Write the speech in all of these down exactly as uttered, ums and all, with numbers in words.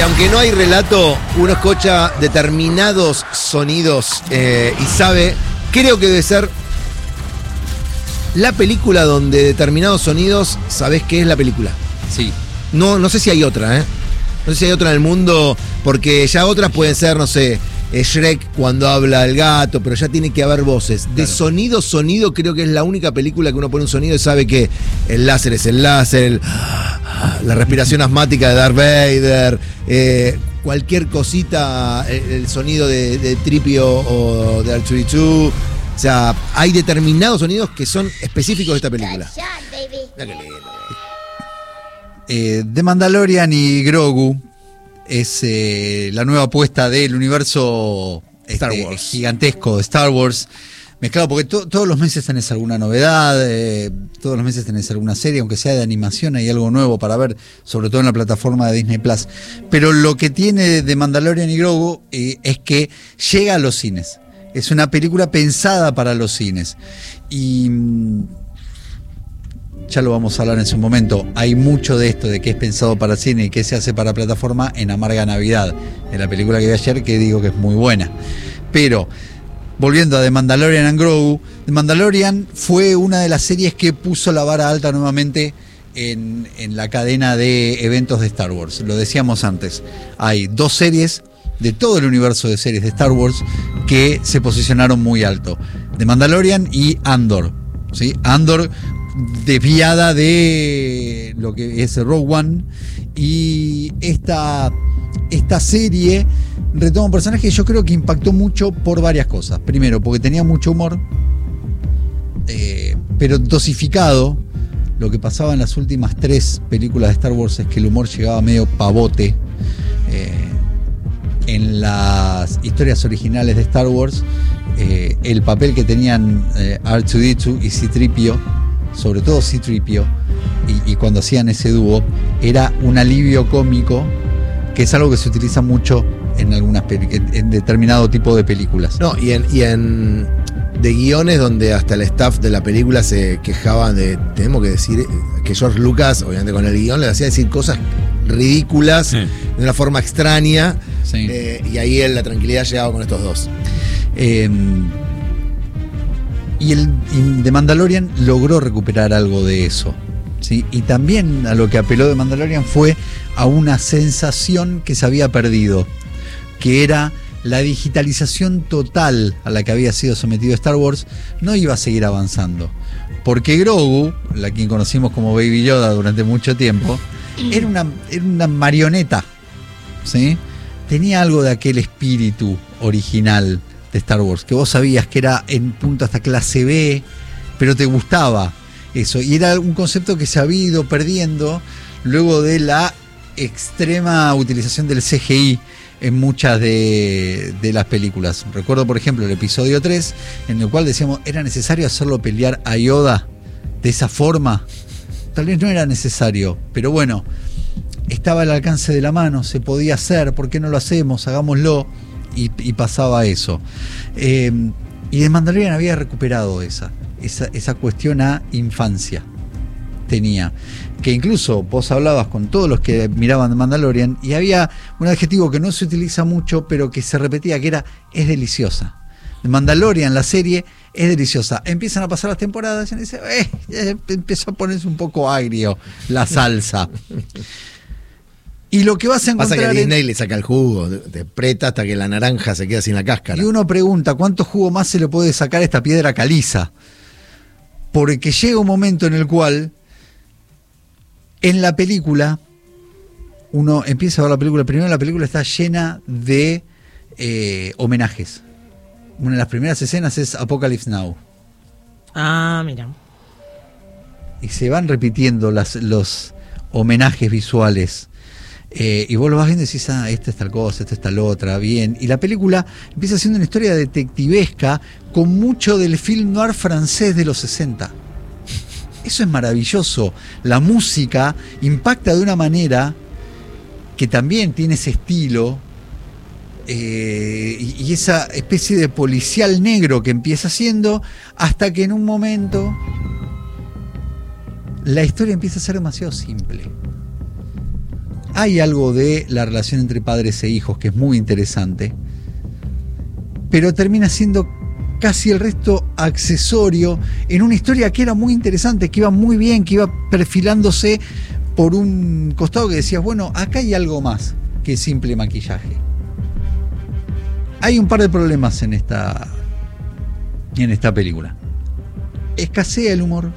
aunque no hay relato, uno escucha determinados sonidos eh, y sabe, creo que debe ser la película donde determinados sonidos sabés qué es la película. Sí. No, no sé si hay otra, ¿eh? No sé si hay otra en el mundo, porque ya otras pueden ser, no sé, Shrek cuando habla el gato, pero ya tiene que haber voces. De claro. sonido, sonido, creo que es la única película que uno pone un sonido y sabe que el láser es el láser, el, la respiración asmática de Darth Vader, eh, cualquier cosita, el, el sonido de, de Tripio o de R dos D dos. O sea, hay determinados sonidos que son específicos de esta película. Mira qué lindo. Eh, The Mandalorian y Grogu es eh, la nueva apuesta del universo Star este, Wars. gigantesco de Star Wars, mezclado, porque to- todos los meses tenés alguna novedad, eh, todos los meses tenés alguna serie, aunque sea de animación, hay algo nuevo para ver, sobre todo en la plataforma de Disney Plus. Pero lo que tiene The Mandalorian y Grogu eh, es que llega a los cines. Es una película pensada para los cines. Y ya lo vamos a hablar en su momento, hay mucho de esto de que es pensado para cine y que se hace para plataforma en Amarga Navidad, en la película que vi ayer, que digo que es muy buena. Pero volviendo a The Mandalorian and Grogu, The Mandalorian fue una de las series que puso la vara alta nuevamente en, en la cadena de eventos de Star Wars. Lo decíamos antes, hay dos series de todo el universo de series de Star Wars que se posicionaron muy alto: The Mandalorian y Andor, ¿sí? Andor desviada de lo que es Rogue One, y esta, esta serie retoma un personaje que yo creo que impactó mucho por varias cosas. Primero, porque tenía mucho humor, eh, pero dosificado. Lo que pasaba en las últimas tres películas de Star Wars es que el humor llegaba medio pavote. Eh, en las historias originales de Star Wars, eh, el papel que tenían eh, R dos D dos y C tres P O, sobre todo C tres P O, y, y cuando hacían ese dúo, era un alivio cómico, que es algo que se utiliza mucho en algunas peli- en determinado tipo de películas. No, y en, y en de guiones donde hasta el staff de la película se quejaban de, tenemos que decir, que George Lucas, obviamente con el guión, le hacía decir cosas ridículas, sí, de una forma extraña, sí. eh, y ahí él, la tranquilidad llegaba con estos dos. Eh, y el y The Mandalorian logró recuperar algo de eso, ¿sí? Y también a lo que apeló The Mandalorian fue a una sensación que se había perdido, que era la digitalización total a la que había sido sometido Star Wars. No iba a seguir avanzando, porque Grogu, la quien conocimos como Baby Yoda durante mucho tiempo, era una, era una marioneta, ¿sí? Tenía algo de aquel espíritu original de Star Wars, que vos sabías que era en punto hasta clase B, pero te gustaba eso, y era un concepto que se había ido perdiendo luego de la extrema utilización del C G I en muchas de, de las películas. Recuerdo, por ejemplo, el episodio tres, en el cual decíamos, ¿era necesario hacerlo pelear a Yoda de esa forma? Tal vez no era necesario, pero bueno, estaba al alcance de la mano, se podía hacer, ¿por qué no lo hacemos? Hagámoslo, y, y pasaba eso. Eh, y The Mandalorian había recuperado esa, esa, esa cuestión a infancia. Tenía, que incluso vos hablabas con todos los que miraban The Mandalorian y había un adjetivo que no se utiliza mucho, pero que se repetía, que era, es deliciosa. The Mandalorian, la serie, es deliciosa. Empiezan a pasar las temporadas y dice, eh, eh, empezó a ponerse un poco agrio la salsa. Y lo que vas a encontrar... Pasa que Disney en... le saca el jugo, te preta hasta que la naranja se queda sin la cáscara. Y uno pregunta, ¿cuánto jugo más se le puede sacar a esta piedra caliza? Porque llega un momento en el cual, en la película, uno empieza a ver la película, primero la película está llena de eh, homenajes. Una de las primeras escenas es Apocalypse Now. Ah, mira. Y se van repitiendo las, los homenajes visuales. Eh, y vos lo vas viendo y decís, ah, esta es tal cosa, esta es tal otra, bien. Y la película empieza siendo una historia detectivesca con mucho del film noir francés de los sesenta. Eso es maravilloso. La música impacta de una manera que también tiene ese estilo, eh, y, y esa especie de policial negro que empieza siendo, hasta que en un momento la historia empieza a ser demasiado simple. hay algo de la relación entre padres e hijos que es muy interesante, pero termina siendo casi el resto accesorio en una historia que era muy interesante, que iba muy bien, que iba perfilándose por un costado que decías, bueno, acá hay algo más que simple maquillaje. Hay un par de problemas en esta en esta película. Escasea el humor.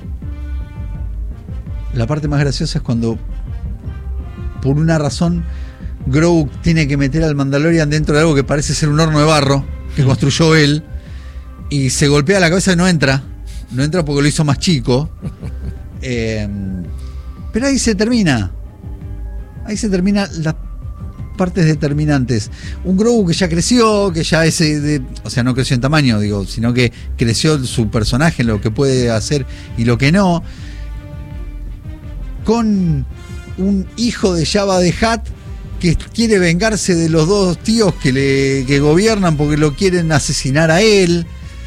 La parte más graciosa es cuando, por una razón, Grogu tiene que meter al Mandalorian dentro de algo que parece ser un horno de barro que construyó él, y se golpea la cabeza y no entra. No entra porque lo hizo más chico. Eh, pero ahí se termina. Ahí se termina las partes determinantes. Un Grogu que ya creció, que ya es de, o sea, no creció en tamaño, digo, sino que creció su personaje en lo que puede hacer y lo que no. Con un hijo de Jabba the Hutt que quiere vengarse de los dos tíos que le que gobiernan porque lo quieren asesinar a él.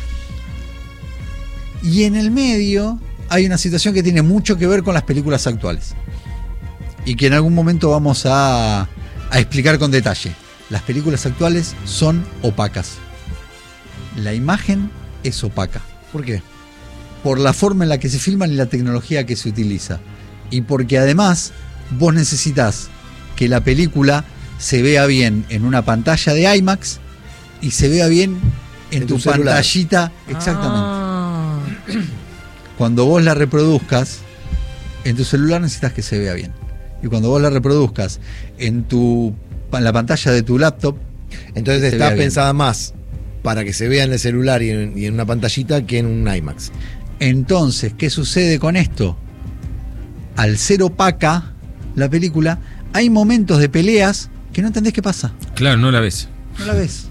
Y en el medio hay una situación que tiene mucho que ver con las películas actuales y que en algún momento vamos a, a explicar con detalle. Las películas actuales son opacas. La imagen es opaca. ¿Por qué? Por la forma en la que se filman y la tecnología que se utiliza. Y porque además vos necesitas que la película se vea bien en una pantalla de IMAX y se vea bien en, en tu, tu pantallita. Exactamente. Ah. Cuando vos la reproduzcas en tu celular necesitas que se vea bien. Y cuando vos la reproduzcas en tu en la pantalla de tu laptop, entonces está pensada más para que se vea en el celular y en, y en una pantallita que en un IMAX. Entonces, ¿qué sucede con esto? Al ser opaca la película, hay momentos de peleas que no entendés qué pasa. Claro, no la ves. No la ves.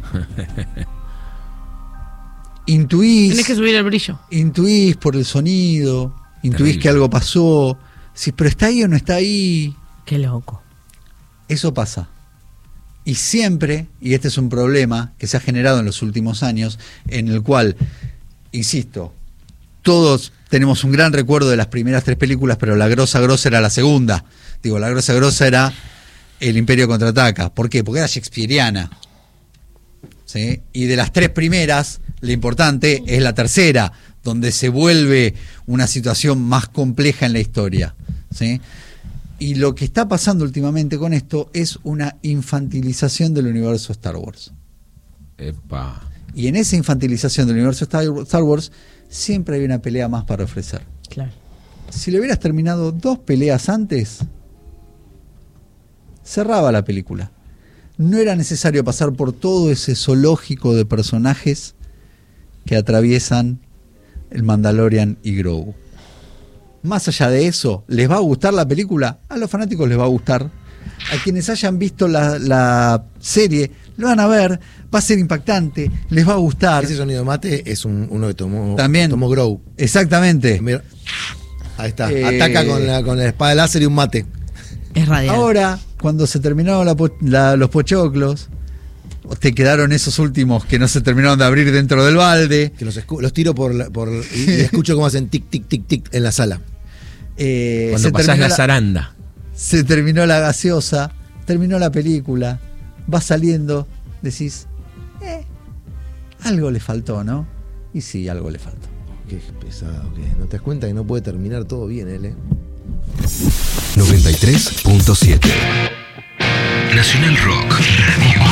Intuís. Tenés que subir el brillo. Intuís por el sonido, intuís Terrible. Que algo pasó. Sí, pero ¿está ahí o no está ahí? Qué loco. Eso pasa. Y siempre, y este es un problema que se ha generado en los últimos años, en el cual, insisto, todos tenemos un gran recuerdo de las primeras tres películas, pero la grosa grosa era la segunda. Digo, la grosa grosa era El Imperio Contraataca. ¿Por qué? Porque era shakespeariana. ¿Sí? Y de las tres primeras, lo importante es la tercera, donde se vuelve una situación más compleja en la historia. ¿Sí? Y lo que está pasando últimamente con esto es una infantilización del universo Star Wars. Epa. Y en esa infantilización del universo Star Wars siempre hay una pelea más para ofrecer. Claro. Si lo hubieras terminado dos peleas antes, cerraba la película. No era necesario pasar por todo ese zoológico de personajes que atraviesan el Mandalorian y Grogu. Más allá de eso, ¿les va a gustar la película? A los fanáticos les va a gustar. A quienes hayan visto la, la serie, lo van a ver, va a ser impactante, les va a gustar. Ese sonido mate es un, uno que tomó, También, tomó Grogu. Exactamente. Mira, ahí está, eh, ataca con la, con la espada láser y un mate. Es radial. Ahora, cuando se terminaron la, la, los pochoclos, te quedaron esos últimos que no se terminaron de abrir dentro del balde. Que los, escu- los tiro por, la, por y, y escucho cómo hacen tic, tic, tic, tic en la sala. Eh, Cuando se pasás la, la zaranda. Se terminó la gaseosa, terminó la película, va saliendo, decís, eh, algo le faltó, ¿no? Y sí, algo le faltó. Qué pesado que es. ¿No te das cuenta que no puede terminar todo bien él, eh? noventa y tres punto siete Nacional Rock Radio.